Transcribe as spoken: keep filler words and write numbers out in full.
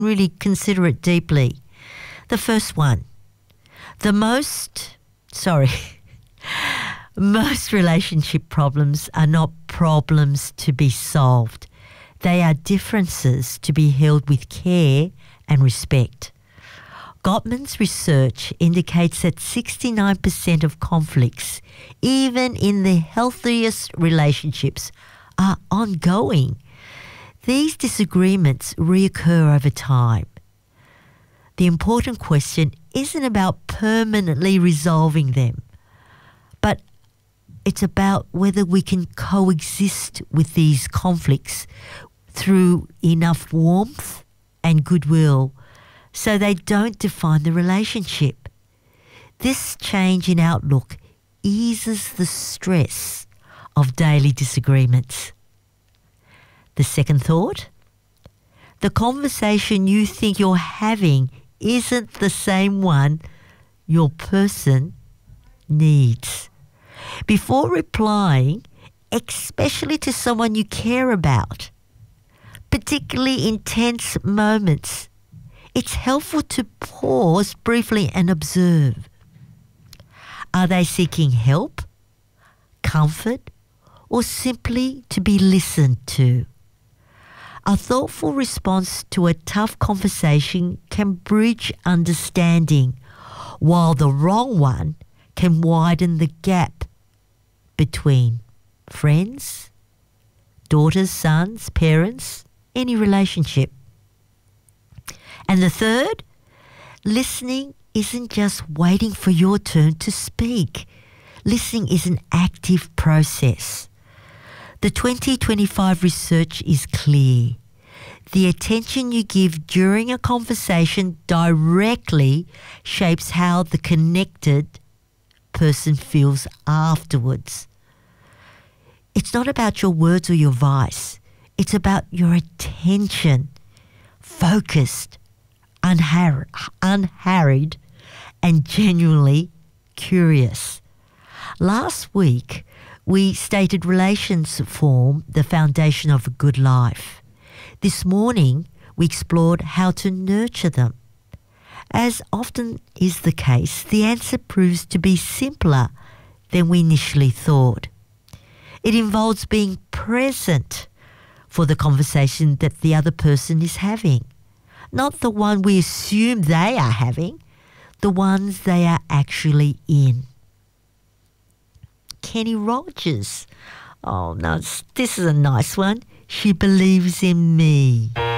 really consider it deeply. The first one, the most, sorry, most relationship problems are not problems to be solved. They are differences to be held with care and respect. Gottman's research indicates that sixty-nine percent of conflicts, even in the healthiest relationships, are ongoing. These disagreements reoccur over time. The important question isn't about permanently resolving them, but it's about whether we can coexist with these conflicts through enough warmth and goodwill so they don't define the relationship. This change in outlook eases the stress of daily disagreements. The second thought, the conversation you think you're having isn't the same one your person needs. Before replying, especially to someone you care about, particularly in tense moments, it's helpful to pause briefly and observe. Are they seeking help, comfort, or simply to be listened to? A thoughtful response to a tough conversation can bridge understanding, while the wrong one can widen the gap between friends, daughters, sons, parents, any relationship. And the third, listening isn't just waiting for your turn to speak. Listening is an active process. The twenty twenty-five research is clear. The attention you give during a conversation directly shapes how the connected person feels afterwards. It's not about your words or your voice. It's about your attention, focused, unhur- unharried, and genuinely curious. Last week, we stated relations form the foundation of a good life. This morning, we explored how to nurture them. As often is the case, the answer proves to be simpler than we initially thought. It involves being present for the conversation that the other person is having, not the one we assume they are having, the ones they are actually in. Kenny Rogers. Oh, no, this is a nice one. She believes in me.